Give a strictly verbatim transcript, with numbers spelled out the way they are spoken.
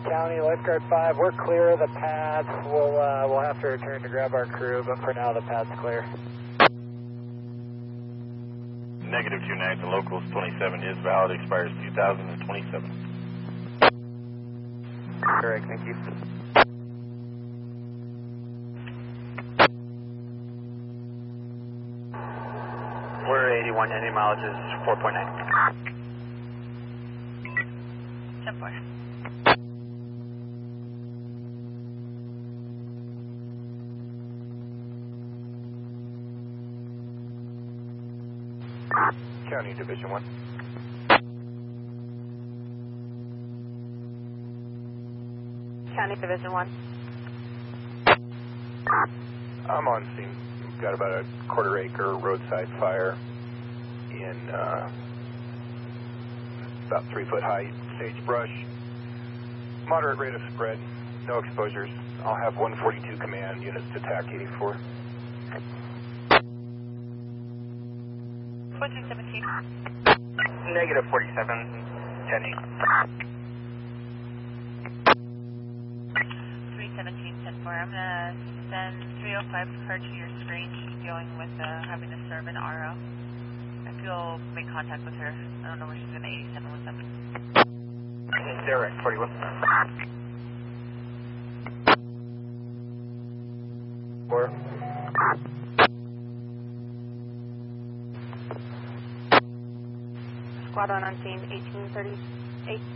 County, Lifeguard five, we're clear of the pads. We'll, uh, we'll have to return to grab our crew, but for now the pad's clear. Negative two nine to locals twenty-seven is valid, expires two thousand twenty-seven. Correct, thank you. We're eighty-one, any mileage is four point nine. ten four. County Division one. County Division one. I'm on scene. We've got about a quarter acre roadside fire in uh, about three foot high sagebrush. Moderate rate of spread, no exposures. I'll have one forty-two command units to TAC eighty-four. fourteen seventeen. Negative forty-seven, ten eight. three seventeen, ten four. I'm going to send three oh five her to your screen. She's dealing with uh, having to serve an R O. If you'll make contact with her, I don't know where she's going to eighty-seven with them. Direct, forty-one. Four. Squadron on scene, eighteen thirty-eight.